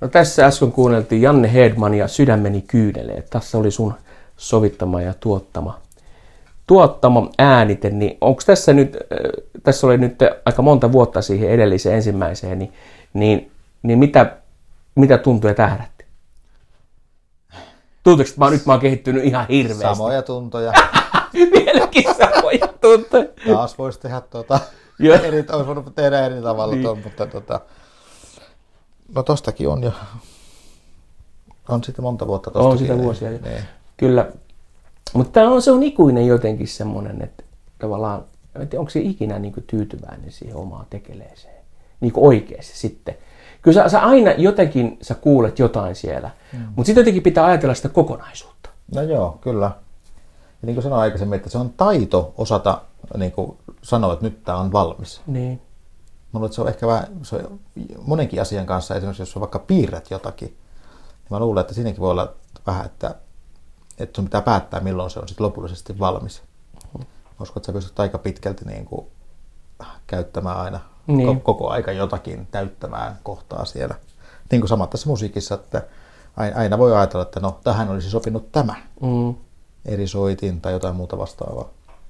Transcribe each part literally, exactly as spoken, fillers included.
No tässä äsken kuunneltiin Janne Hedmania Sydämeni kyynelee. Tässä oli sun sovittama ja tuottama, tuottama äänite. Niin onko tässä nyt, tässä oli nyt aika monta vuotta siihen edelliseen ensimmäiseen, niin, niin, niin mitä, mitä tuntuja tähdätti? Tuntuuko, että mä, nyt mä oon kehittynyt ihan hirveästi? Samoja tuntoja. Vieläkin samoja tuntoja. Taas voisi tehdä tuota, eri, olisi voinut tehdä eri tavalla, niin. tuon, mutta tuota, no tostakin on jo, on sitten monta vuotta tostakin. On sitä vuosia jo. Niin. Kyllä, mutta tämä on, se on ikuinen jotenkin semmoinen, että tavallaan, en tiedä, onko se ikinä niin kuin tyytyväinen siihen omaan tekeleeseen, niin kuin oikeasti sitten. Kyllä sä, sä aina jotenkin, sä kuulet jotain siellä, mm. mutta sitten jotenkin pitää ajatella sitä kokonaisuutta. No joo, kyllä. Ja niin kuin sanoin aikaisemmin, että se on taito osata niin kuin sanoa, että nyt tämä on valmis. Niin. Mä luulen, että se on ehkä vähän, se on monenkin asian kanssa, esimerkiksi jos on vaikka piirrät jotakin, niin mä luulen, että siinäkin voi olla vähän, että, että sun pitää päättää, milloin se on sitten lopullisesti valmis. Mm. Uskon, että sä pystyt aika pitkälti niin kuin käyttämään aina niin. koko aika jotakin täyttämään kohtaa siellä. Niin kuin sama tässä musiikissa, että aina voi ajatella, että no tähän olisi sopinut tämä. Mm. Eri soitin tai jotain muuta vastaavaa.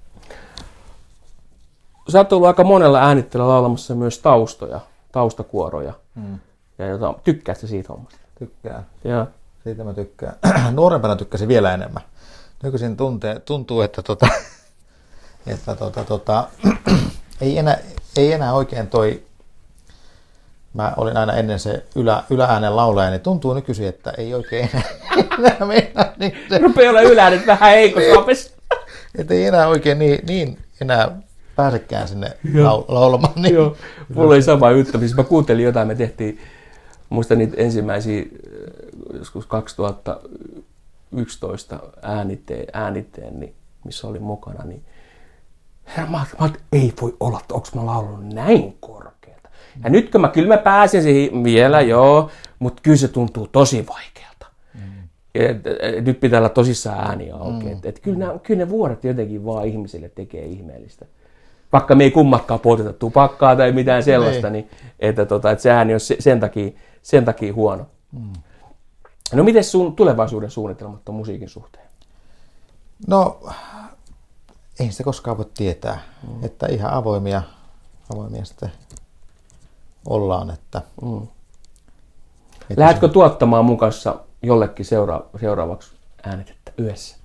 Sä oot ollut aika monella äänitteellä laulamassa myös taustoja, taustakuoroja. Mm. Ja jota, tykkäätkö siitä hommasta? Tykkään. Ja. Siitä mä tykkään. Nuorempana tykkäsin vielä enemmän. Nykyisin tuntee, tuntuu, että, tota, että tota, tota, ei, enää, ei enää oikein toi, mä olin aina ennen se ylä, ylääänen laulaja, niin tuntuu nykyisin, että ei oikein enää, enää mennä. Niin se, rupeaa olla yläänet vähän heikossa. Että ei enää oikein niin, niin enää pääsekään sinne lau- laulamaan. Niin. Joo, mulla oli sama yttävyys. Mä kuuntelin jotain, me tehtiin, muista niitä ensimmäisiä, joskus kaksituhattayksitoista ääniteen, ääniteen niin, missä olin mukana, niin herra, mä ajattelin, ei voi olla, että onko mä laulanut näin korkealta. Ja nyt kun mä, kyllä mä pääsen siihen vielä, joo, mutta kyllä se tuntuu tosi vaikealta. Mm. Et, et, nyt pitää olla tosissaan ääniä auki. Mm. Et, et, kyllä, nämä, kyllä ne vuodet jotenkin vaan ihmisille tekee ihmeellistä. Vaikka me ei kummatkaan polteta tupakkaa tai mitään sellaista, niin, että, tota, että se ääni on sen takia, sen takia huono. Mm. No miten sun tulevaisuuden suunnitelmat on musiikin suhteen? No, ei sitä koskaan voi tietää. Mm. Että ihan avoimia, avoimia sitten ollaan. Että, mm. että Lähdetkö se tuottamaan mukassa jollekin seura- seuraavaksi äänitettä yhdessä?